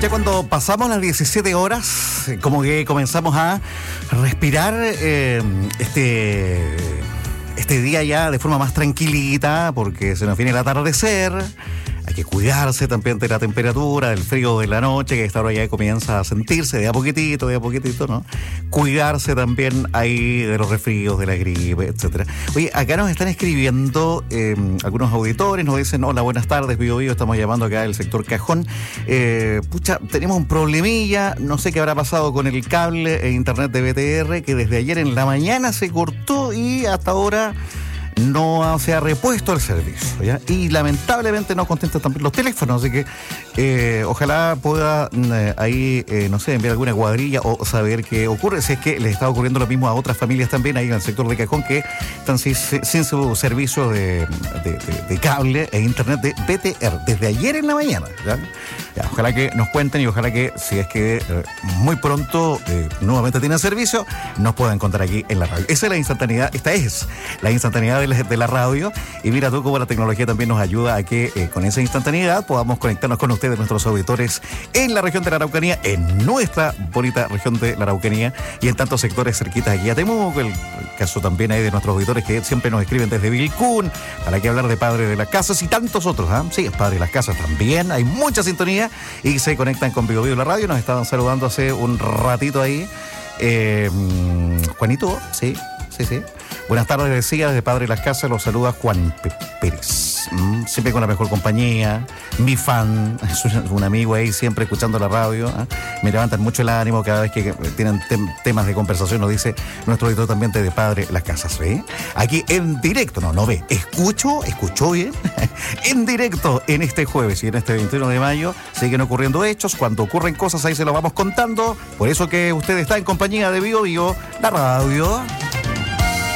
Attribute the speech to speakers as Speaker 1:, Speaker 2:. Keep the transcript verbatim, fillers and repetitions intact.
Speaker 1: Ya cuando pasamos las diecisiete horas, como que comenzamos a respirar eh, este, este día ya de forma más tranquilita, porque se nos viene el atardecer. Hay que cuidarse también de la temperatura, del frío de la noche, que esta hora ya comienza a sentirse de a poquitito, de a poquitito, ¿no? Cuidarse también ahí de los resfríos, de la gripe, etcétera. Oye, acá nos están escribiendo eh, algunos auditores, nos dicen, hola, buenas tardes, Bío Bío, estamos llamando acá del sector Cajón. Eh, pucha, tenemos un problemilla, no sé qué habrá pasado con el cable e internet de B T R, que desde ayer en la mañana se cortó y hasta ahora no se ha repuesto el servicio, ¿ya? Y lamentablemente no contestan también los teléfonos, así que eh, ojalá pueda eh, ahí, eh, no sé, enviar alguna cuadrilla o saber qué ocurre, si es que les está ocurriendo lo mismo a otras familias también ahí en el sector de Cajón que están sin, sin su servicio de, de, de, de cable e internet de B T R desde ayer en la mañana, ¿ya? Ya, ojalá que nos cuenten y ojalá que si es que eh, muy pronto eh, nuevamente tienen servicio, nos puedan contar aquí en la radio. Esa es la instantaneidad, esta es la instantaneidad de la, de la radio, y mira tú cómo la tecnología también nos ayuda a que eh, con esa instantaneidad podamos conectarnos con ustedes, nuestros auditores en la región de la Araucanía, en nuestra bonita región de la Araucanía y en tantos sectores cerquitas aquí a Temuco. El, el caso también hay de nuestros auditores que siempre nos escriben desde Vilcún, para que hablar de Padre de las Casas y tantos otros, ¿eh? Sí, es Padre de las Casas también, hay mucha sintonía y se conectan con Vivo Vivo la radio. Nos estaban saludando hace un ratito ahí eh, Juanito, sí, sí, sí. Buenas tardes, decía, desde Padre de las Casas los saluda Juan P. Pérez, mm, siempre con la mejor compañía, mi fan, es un amigo ahí siempre escuchando la radio, ¿eh? Me levantan mucho el ánimo cada vez que tienen tem- temas de conversación, nos dice nuestro editor también de Padre de las Casas, ¿ve? Aquí en directo, no, no ve, escucho, escuchó bien, en directo en este jueves y en este veintiuno de mayo siguen ocurriendo hechos, cuando ocurren cosas ahí se lo vamos contando, por eso que usted está en compañía de Vivo Vivo, la radio.